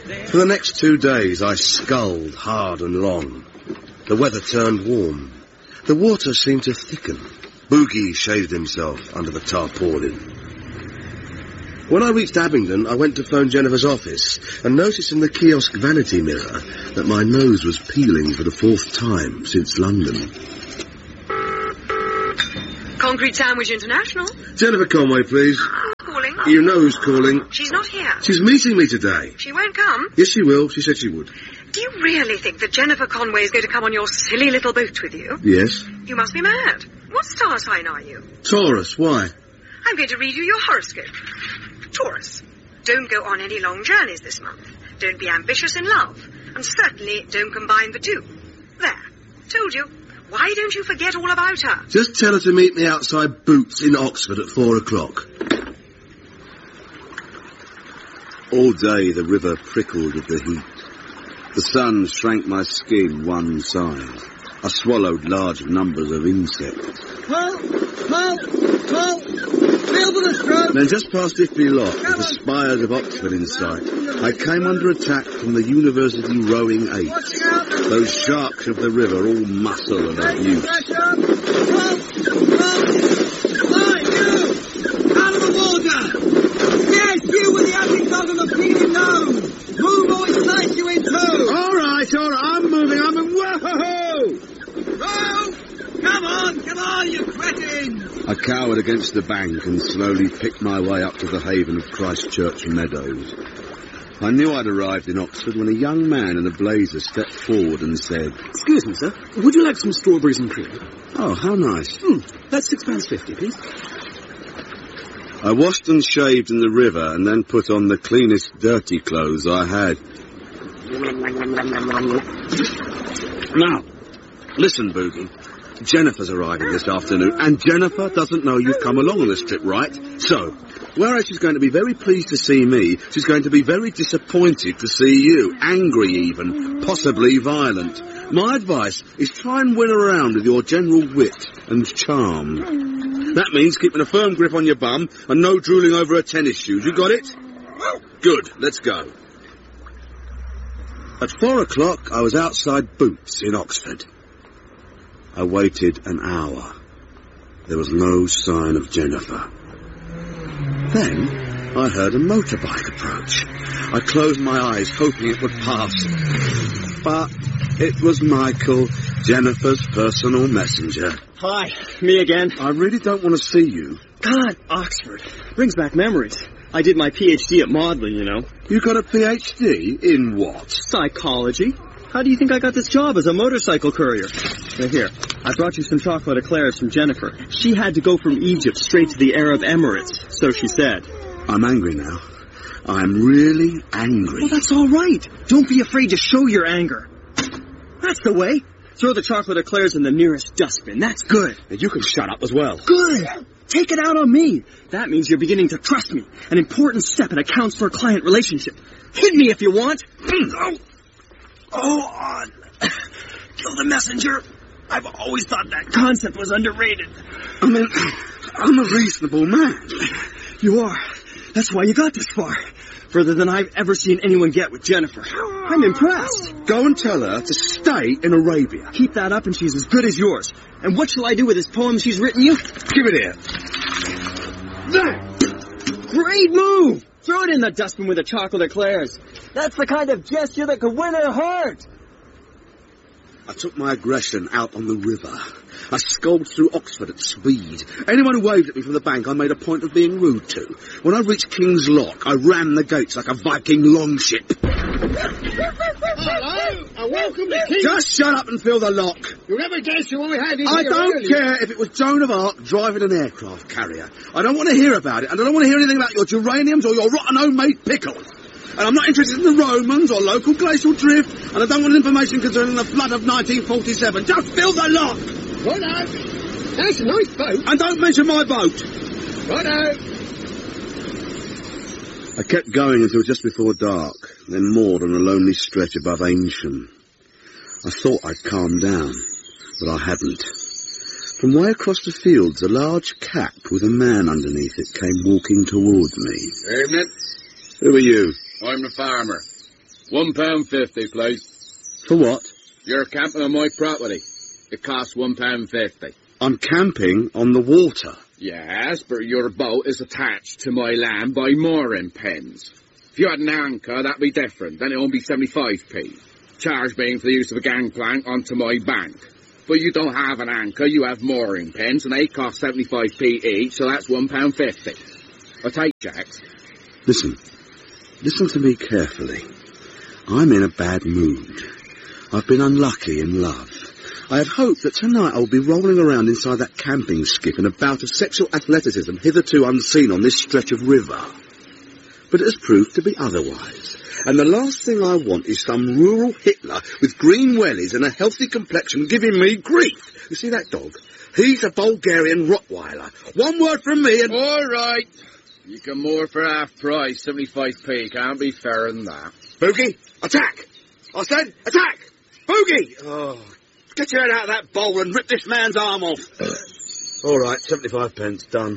For the next 2 days I sculled hard and long. The weather turned warm. The water seemed to thicken. Boogie shaved himself under the tarpaulin. When I reached Abingdon, I went to phone Jennifer's office and noticed in the kiosk vanity mirror that my nose was peeling for the 4th time since London. Concrete Sandwich International. Jennifer Conway, please. Calling? You know who's calling. She's not here. She's meeting me today. She won't come? Yes, she will. She said she would. Do you really think that Jennifer Conway is going to come on your silly little boat with you? Yes. You must be mad. What star sign are you? Taurus, why? I'm going to read you your horoscope. Taurus. Don't go on any long journeys this month. Don't be ambitious in love. And certainly don't combine the two. There. Told you. Why don't you forget all about her? Just tell her to meet me outside Boots in Oxford at 4 o'clock. All day the river prickled with the heat. The sun shrank my skin one size. I swallowed large numbers of insects. Halt! Field of the stroke! Then just past Ifby Lock, with the spires of Oxford in sight, I came under attack from the University rowing eights. Those sharks of the river, all muscle and abuse. Halt! Hi, you! Out of the water! Yes, you with the ugly dog and the peeling nose! Move or we slice you in two! All right, I'm moving, whoa! Row! Come on, you cretin! I cowered against the bank and slowly picked my way up to the haven of Christchurch Meadows. I knew I'd arrived in Oxford when a young man in a blazer stepped forward and said, "Excuse me, sir. Would you like some strawberries and cream?" "Oh, how nice." That's £6.50, please. I washed and shaved in the river and then put on the cleanest dirty clothes I had. Now, listen, Boogie. Jennifer's arriving this afternoon, and Jennifer doesn't know you've come along on this trip, right? So, whereas she's going to be very pleased to see me, she's going to be very disappointed to see you. Angry even, possibly violent. My advice is try and win her around with your general wit and charm. That means keeping a firm grip on your bum and no drooling over her tennis shoes. You got it? Good, let's go. At 4 o'clock, I was outside Boots in Oxford. I waited an hour. There was no sign of Jennifer. Then I heard a motorbike approach. I closed my eyes, hoping it would pass. But it was Michael, Jennifer's personal messenger. Hi, me again. I really don't want to see you. God, Oxford. Brings back memories. I did my PhD at Maudley, you know. You got a PhD? In what? Psychology. How do you think I got this job as a motorcycle courier? Now here, I brought you some chocolate eclairs from Jennifer. She had to go from Egypt straight to the Arab Emirates, so she said. I'm angry now. I'm really angry. Well, that's all right. Don't be afraid to show your anger. That's the way. Throw the chocolate eclairs in the nearest dustbin. That's good. And you can shut up as well. Good. Take it out on me. That means you're beginning to trust me. An important step in a counselor-client relationship. Hit me if you want. Go on. Kill the messenger. I've always thought that concept was underrated. I mean, I'm a reasonable man. You are. That's why you got this far. Further than I've ever seen anyone get with Jennifer. I'm impressed. Go and tell her to stay in Arabia. Keep that up and she's as good as yours. And what shall I do with this poem she's written you? Give it here. There! Great move! Throw it in the dustbin with the chocolate eclairs. That's the kind of gesture that could win her heart. I took my aggression out on the river. I sculled through Oxford at speed. Anyone who waved at me from the bank I made a point of being rude to. When I reached King's Lock, I ran the gates like a Viking longship. Hello, and welcome to King's... Just shut up and fill the lock. You never guessed who I had in I here don't earlier. care if it was Joan of Arc driving an aircraft carrier. I don't want to hear about it, and I don't want to hear anything about your geraniums or your rotten homemade pickles. And I'm not interested in the Romans or local glacial drift, and I don't want information concerning the flood of 1947. Just fill the lock! Righto. That's a nice boat. And don't mention my boat. Righto. I kept going until just before dark, then moored on a lonely stretch above Aynsham. I thought I'd calmed down, but I hadn't. From way across the fields, a large cap with a man underneath it came walking towards me. Evening. Who are you? I'm the farmer. £1.50, please. For what? You're camping on my property. It costs £1.50. I'm camping on the water. Yes, but your boat is attached to my land by mooring pins. If you had an anchor, that'd be different. Then it won't be 75p. Charge being for the use of a gangplank onto my bank. But you don't have an anchor, you have mooring pins, and they cost 75p each, so that's £1.50. I'll take Jacks. Listen to me carefully. I'm in a bad mood. I've been unlucky in love. I had hoped that tonight I'll be rolling around inside that camping skiff in a bout of sexual athleticism hitherto unseen on this stretch of river. But it has proved to be otherwise. And the last thing I want is some rural Hitler with green wellies and a healthy complexion giving me grief. You see that dog? He's a Bulgarian Rottweiler. One word from me and... All right. You can moor for half price, 75p. Can't be fairer than that. Boogie, attack! I said, attack! Boogie! Oh, get your head out of that bowl and rip this man's arm off. All right, 75 pence, done.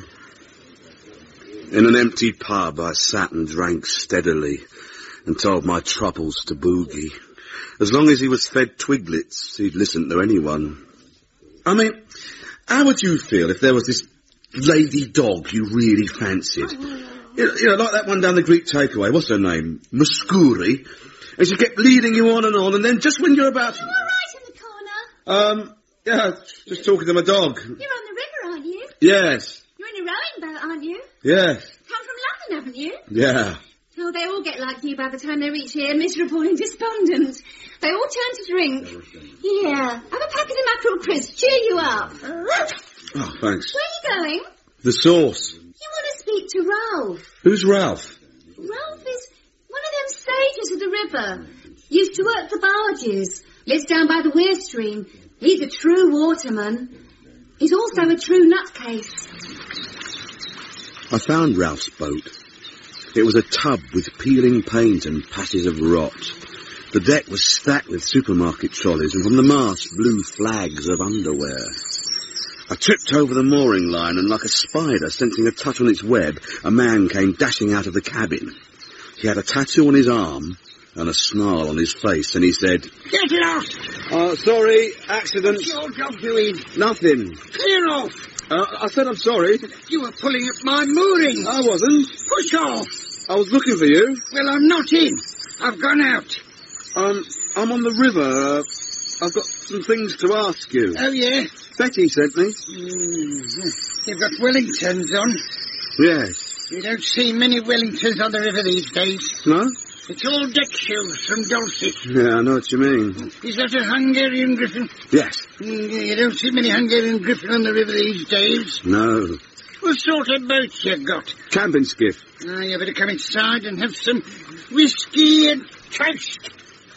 In an empty pub, I sat and drank steadily and told my troubles to Boogie. As long as he was fed twiglets, he'd listen to anyone. I mean, how would you feel if there was this lady dog you really fancied? You know, like that one down the Greek takeaway. What's her name? Muscuri. And she kept leading you on, and then just when you're about... You're all right in the corner. Yeah, just talking to my dog. You're on the river, aren't you? Yes. You're in a rowing boat, aren't you? Yes. Come from London, haven't you? Yeah. Oh, they all get like you by the time they reach here, miserable and despondent. They all turn to drink. Yeah, have a packet of mackerel crisps, cheer you up. Oh, thanks. Where are you going? The sauce. You want to speak to Ralph. Who's Ralph? Ralph is one of them sages of the river. Used to work the barges. Lives down by the Weir stream. He's a true waterman. He's also a true nutcase. I found Ralph's boat. It was a tub with peeling paint and patches of rot. The deck was stacked with supermarket trolleys, and from the mast blew flags of underwear. I tripped over the mooring line, and like a spider sensing a touch on its web, a man came dashing out of the cabin. He had a tattoo on his arm and a snarl on his face, and he said, Get lost! Sorry, accident. What's your dog doing? Nothing. Clear off! I said I'm sorry. You were pulling at my mooring. I wasn't. Push off! I was looking for you. Well, I'm not in. I've gone out. I'm on the river. I've got some things to ask you. Oh, yeah? Betty sent me. You've got Wellingtons on. Yes. You don't see many Wellingtons on the river these days. No? It's all deck shoes from Dorset. Yeah, I know what you mean. Is that a Hungarian Griffin? Yes. You don't see many Hungarian Griffin on the river these days. No. What sort of boat you got? Camping skiff. You better come inside and have some whiskey and toast.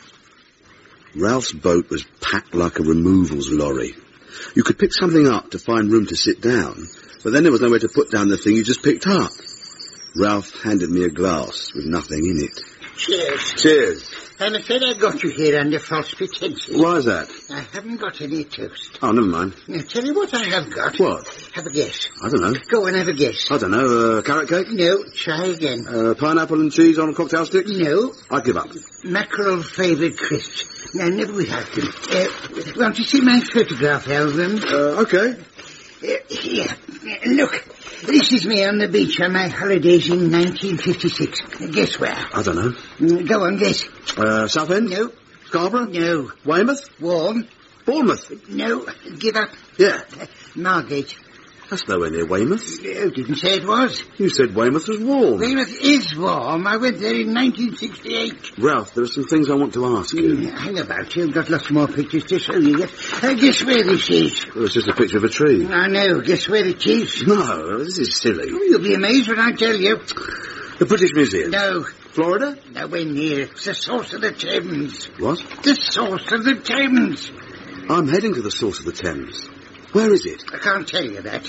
Ralph's boat was packed like a removals lorry. You could pick something up to find room to sit down, but then there was nowhere to put down the thing you just picked up. Ralph handed me a glass with nothing in it. Cheers. Cheers. I'm afraid I got you here under false pretenses. Why is that? I haven't got any toast. Oh, never mind. Now, tell you what I have got. What? Have a guess. I don't know. Go and have a guess. I don't know. Carrot cake? No, try again. Pineapple and cheese on a cocktail stick? No. I give up. Mackerel flavoured crisps. Now, never we have them. Want to see my photograph album? Okay. Here. Look. This is me on the beach on my holidays in 1956. Guess where? I don't know. Go on, guess. Southend? No. Scarborough? No. Weymouth? Warm? Bournemouth? No. Give up. Yeah. Margate. That's nowhere near Weymouth. No, didn't say it was. You said Weymouth was warm. Weymouth is warm. I went there in 1968. Ralph, there are some things I want to ask you. Hang about. You've got lots more pictures to show you yet. Guess where this is? Well, it's just a picture of a tree. I know. Guess where it is? No, this is silly. Oh, you'll be amazed when I tell you. The British Museum? No. Florida? Nowhere near. It's the source of the Thames. What? The source of the Thames. I'm heading to the source of the Thames. Where is it? I can't tell you that.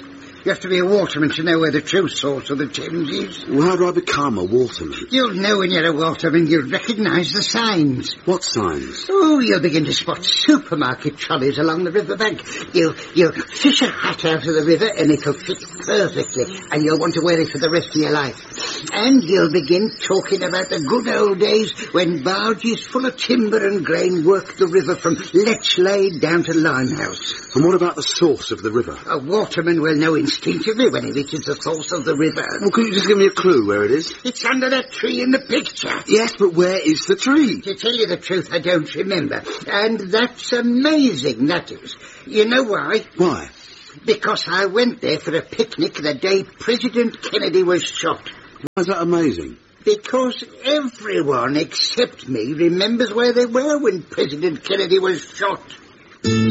You have to be a waterman to know where the true source of the Thames is. Well, how do I become a waterman? You'll know when you're a waterman. You'll recognise the signs. What signs? Oh, you'll begin to spot supermarket trolleys along the riverbank. You'll fish a hat out of the river and it'll fit perfectly, and you'll want to wear it for the rest of your life. And you'll begin talking about the good old days when barges full of timber and grain worked the river from Letchlade down to Limehouse. And what about the source of the river? A waterman will know instinctively when he reaches the source of the river. Well, could you just give me a clue where it is? It's under that tree in the picture. Yes, but where is the tree? To tell you the truth, I don't remember. And that's amazing, that is. You know why? Why? Because I went there for a picnic the day President Kennedy was shot. Why is that amazing? Because everyone except me remembers where they were when President Kennedy was shot.